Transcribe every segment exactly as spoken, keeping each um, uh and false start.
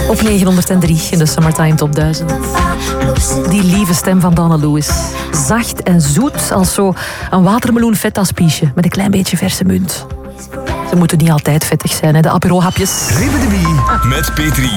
Op negenhonderddrie in de Summertime Top duizend. Die lieve stem van Donna Lewis. Zacht en zoet als zo een watermeloen feta-spiesje met een klein beetje verse munt. Ze moeten niet altijd vettig zijn, hè, de apero-hapjes. Ribbedebie met Petri.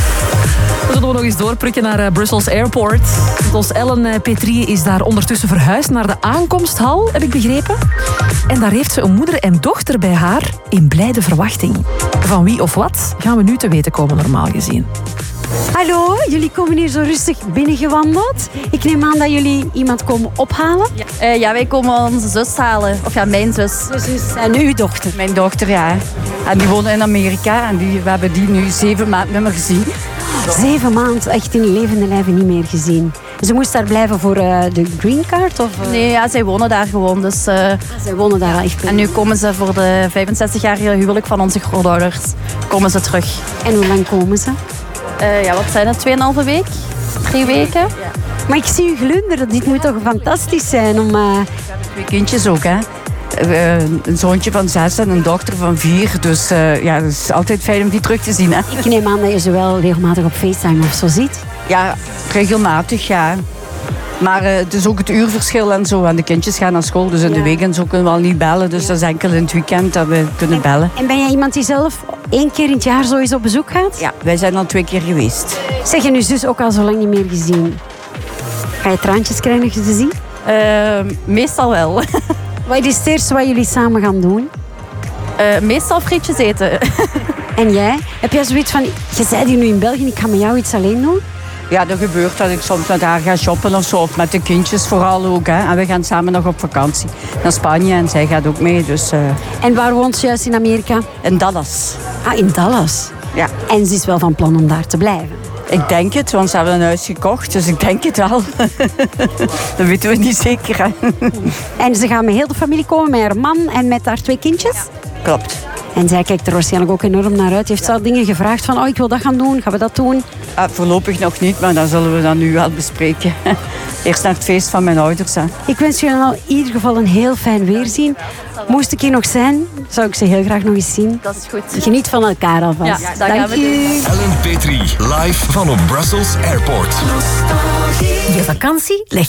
We zullen nog eens doorprikken naar uh, Brussels Airport. Want ons Ellen uh, Petrie is daar ondertussen verhuisd naar de aankomsthal, heb ik begrepen. En daar heeft ze een moeder en dochter bij haar in blijde verwachting. Van wie of wat gaan we nu te weten komen, normaal gezien. Hallo, jullie komen hier zo rustig binnengewandeld. Ik neem aan dat jullie iemand komen ophalen. Ja, uh, ja wij komen onze zus halen. Of ja, mijn zus. Dus en uw dochter? Mijn dochter, ja. En die woont in Amerika en die, we hebben die nu zeven maanden niet meer gezien. Zeven maanden, echt in levende lijven niet meer gezien. Ze moest daar blijven voor uh, de green card? Of, uh... Nee, ja, zij wonen daar gewoon. Dus, uh... ah, zij wonen daar al echt. En nu komen ze voor de vijfenzestigjarige huwelijk van onze grootouders. Komen ze terug. En hoe lang komen ze? Uh, ja, wat zijn het? Tweeënhalve week? Drie weken? Ja. Maar ik zie u glunderen. Dit moet toch fantastisch zijn om... Uh... Twee kindjes ook, hè. Uh, een zoontje van zes en een dochter van vier. Dus uh, ja, het is altijd fijn om die terug te zien. Hè? Ik neem aan dat je ze wel regelmatig op FaceTime of zo ziet. Ja, regelmatig, ja. Maar uh, het is ook het uurverschil en zo. En de kindjes gaan naar school, dus in ja. de weekend zo kunnen we al niet bellen. Dus ja. dat is enkel in het weekend dat we kunnen en, bellen. En ben jij iemand die zelf één keer in het jaar zo eens op bezoek gaat? Ja, wij zijn al twee keer geweest. Zeg je nu zus ook al zo lang niet meer gezien? Ga je traantjes krijgen als je ze ziet? Uh, meestal wel. Wat is het eerste wat jullie samen gaan doen? Uh, meestal frietjes eten. En jij? Heb jij zoiets van, je zei hier nu in België, ik ga met jou iets alleen doen? Ja, dat gebeurt dat ik soms met haar ga shoppen of zo. Of met de kindjes vooral ook. Hè. En we gaan samen nog op vakantie naar Spanje. En zij gaat ook mee. Dus, uh... En waar woont ze juist in Amerika? In Dallas. Ah, in Dallas? Ja. En ze is wel van plan om daar te blijven? Ik denk het, want ze hebben een huis gekocht. Dus ik denk het wel. Dat weten we niet zeker. Hè. En ze gaan met heel de familie komen, met haar man en met haar twee kindjes? Ja, klopt. En zij kijkt er waarschijnlijk ook enorm naar uit. Heeft ze al dingen gevraagd van, oh, ik wil dat gaan doen, gaan we dat doen? Uh, voorlopig nog niet, maar dat zullen we dan nu wel bespreken. Eerst naar het feest van mijn ouders. Hè. Ik wens jullie in ieder geval een heel fijn weerzien. Moest ik hier nog zijn, zou ik ze heel graag nog eens zien. Dat is goed. Geniet van elkaar alvast. Ja, dank je. Ellen Petrie, live van op Brussels Airport. Je vakantie leg